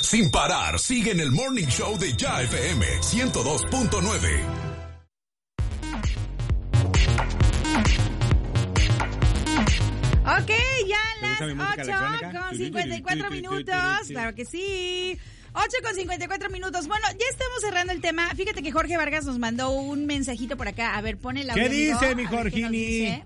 sin parar, sigue en el Morning Show de Ya FM 102.9. Ok, ya las 8:54 minutos. Claro que sí. 8:54 minutos. Bueno, ya estamos cerrando el tema. Fíjate que Jorge Vargas nos mandó un mensajito por acá. A ver, pone el audio. ¿Qué dice mi Jorgini?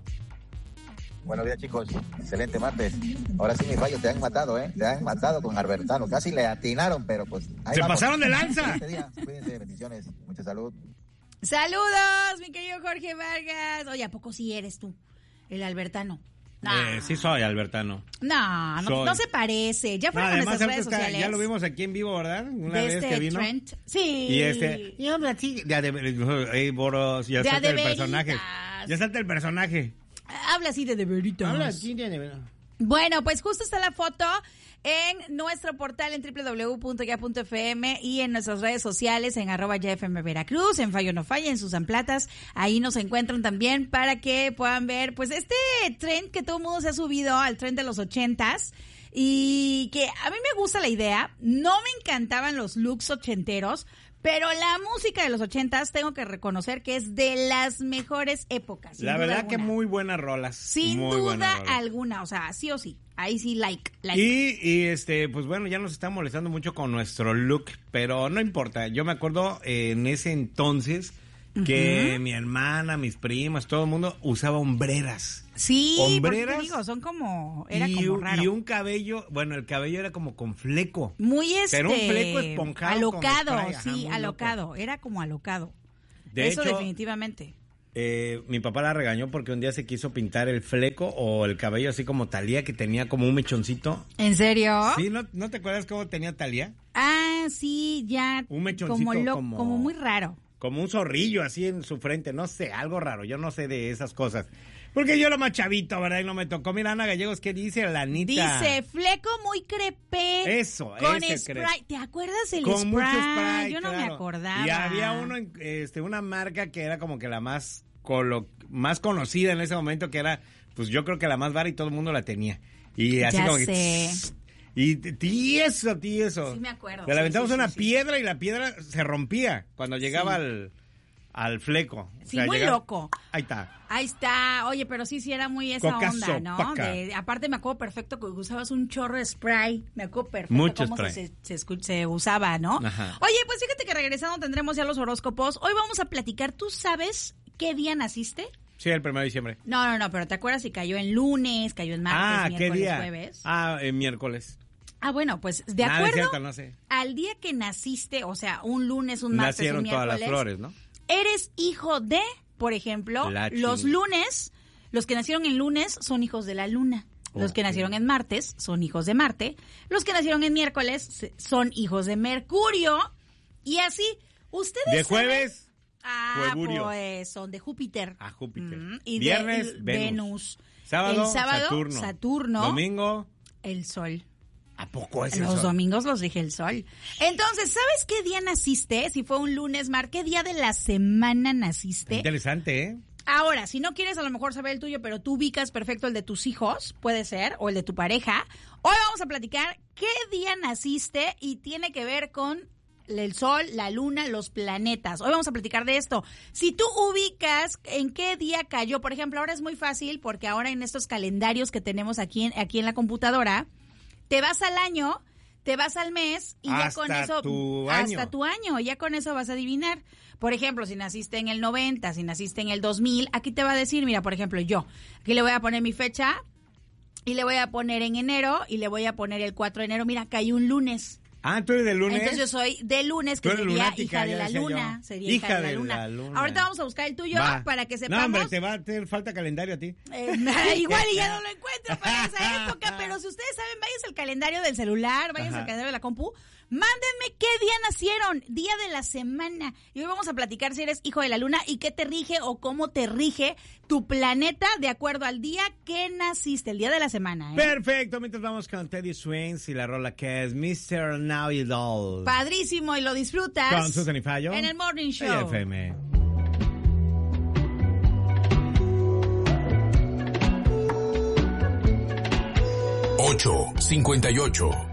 Buenos días, chicos. Excelente martes. Ahora sí, mis rayos te han matado, ¿eh? Te han matado con Albertano. Casi le atinaron, pero pues... ¡Se pasaron de lanza! Cuídense, bendiciones. Mucha salud. Saludos, mi querido Jorge Vargas. Oye, ¿a poco sí eres tú, el Albertano? Sí soy Albertano. No se parece. Ya fueron a nuestras redes sociales. Ya lo vimos aquí en vivo, ¿verdad? Una vez que vino. Trent. Sí. Y habla así. Boros, ya salta el personaje. Ya salta el personaje. Habla así de veritas. Habla así de veritas. Bueno, pues justo está la foto en nuestro portal en www.ya.fm y en nuestras redes sociales en @YaFMVeracruz, en Fallo No Falla, en Susan Platas. Ahí nos encuentran también para que puedan ver pues este trend que todo el mundo se ha subido al trend de los 80s y que a mí me gusta la idea. No me encantaban los looks ochenteros, pero la música de los 80s tengo que reconocer que es de las mejores épocas. La verdad que muy buenas rolas. Sin duda alguna, o sea, sí o sí. Ahí sí, like. Y pues bueno, ya nos está molestando mucho con nuestro look, pero no importa. Yo me acuerdo en ese entonces que mi hermana, mis primas, todo el mundo usaba hombreras. Sí, hombreras, porque te digo, son como, era como raro. Y un cabello, bueno, el cabello era como con fleco. Muy pero un fleco esponjado. Alocado, sí, alocado. Loco. Era como alocado. Eso hecho, definitivamente. Mi papá la regañó porque un día se quiso pintar el fleco o el cabello así como Thalía, que tenía como un mechoncito. ¿En serio? Sí, ¿no te acuerdas cómo tenía Thalía? Ah, sí, ya. Un mechoncito como muy raro. Como un zorrillo así en su frente, no sé, algo raro, yo no sé de esas cosas. Porque yo era más chavito, ¿verdad? Y no me tocó. Mira, Ana Gallegos, ¿qué dice la Anita? Dice, fleco muy crepé. Eso, con spray. ¿Te acuerdas el con spray? Mucho spray, yo no me acordaba. Y había una marca que era como que la más conocida en ese momento, que era, pues yo creo que la más vara y todo el mundo la tenía. Y así ya como sé. que... Y tieso. Sí me acuerdo. Le aventamos una piedra y la piedra se rompía cuando llegaba al fleco. Sí, muy loco. Ahí está. Ahí está. Oye, pero sí era muy esa Cocazo, onda, ¿no? Aparte me acuerdo perfecto que usabas un chorro de spray. Me acuerdo perfecto mucho cómo spray. Se usaba, ¿no? Ajá. Oye, pues fíjate que regresando tendremos ya los horóscopos. Hoy vamos a platicar. ¿Tú sabes qué día naciste? Sí, el 1 de diciembre. No, pero ¿te acuerdas si cayó en lunes, cayó en martes, miércoles, ¿qué día? Jueves? Miércoles. Bueno, pues de acuerdo cierto, no sé. al día que naciste, o sea, un lunes, un martes, nacieron un miércoles. Todas las flores, ¿no? Eres hijo de, por ejemplo, los lunes, los que nacieron en lunes son hijos de la luna. Los que nacieron en martes son hijos de Marte. Los que nacieron en miércoles son hijos de Mercurio. Y así, ustedes ¿de jueves? Juevurio. Pues son de Júpiter. Júpiter. Y viernes, Venus. Sábado, el sábado, Saturno. Domingo, el Sol. ¿A poco es el Los Sol? domingos los rige el Sol. Entonces, ¿sabes qué día naciste? Si fue un lunes, ¿qué día de la semana naciste? Interesante, ¿eh? Ahora, si no quieres a lo mejor saber el tuyo, pero tú ubicas perfecto el de tus hijos, puede ser, o el de tu pareja, hoy vamos a platicar qué día naciste y tiene que ver con el Sol, la Luna, los planetas. Hoy vamos a platicar de esto. Si tú ubicas en qué día cayó, por ejemplo, ahora es muy fácil porque ahora en estos calendarios que tenemos aquí en la computadora, te vas al año, te vas al mes y ya con eso hasta tu año, ya con eso vas a adivinar. Por ejemplo, si naciste en el 90, si naciste en el 2000, aquí te va a decir, mira, por ejemplo, yo, aquí le voy a poner mi fecha y le voy a poner en enero y le voy a poner el 4 de enero, mira, cayó un lunes. ¿Tú eres de lunes? Entonces yo soy de lunes, que sería hija de la luna. Sería hija de la luna. Ahorita vamos a buscar el tuyo para que sepamos. No, hombre, te va a hacer falta calendario a ti. Igual y ya no lo encuentro para esa época, pero si ustedes saben, váyanse al calendario del celular, váyanse al calendario de la compu, mándenme qué día nacieron, día de la semana. Y hoy vamos a platicar si eres hijo de la luna y qué te rige o cómo te rige tu planeta de acuerdo al día que naciste, el día de la semana. Perfecto, mientras vamos con Teddy Swims y la rola que es Mr. Now You Doll. Padrísimo, y lo disfrutas. Con Susan y Fallo. En el Morning Show. FM. 8:58.